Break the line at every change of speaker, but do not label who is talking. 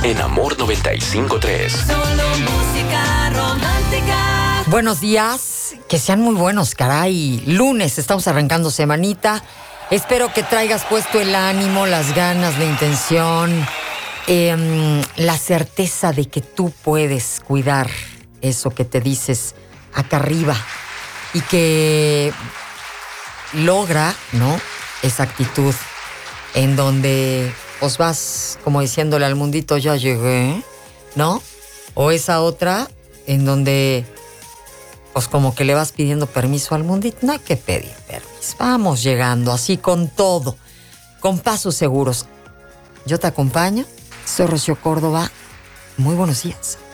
en Amor 95.3.
Solo música romántica.
Buenos días, que sean muy buenos, caray. Lunes, estamos arrancando semanita. Espero que traigas puesto el ánimo, las ganas, la intención, la certeza de que tú puedes cuidar eso que te dices acá arriba y que logra, ¿no?, esa actitud en donde os vas como diciéndole al mundito, ya llegué, ¿no? O esa otra en donde pues como que le vas pidiendo permiso al mundito. No hay que pedir permiso, vamos llegando así con todo, con pasos seguros. Yo te acompaño, soy Rocío Córdoba, muy buenos días.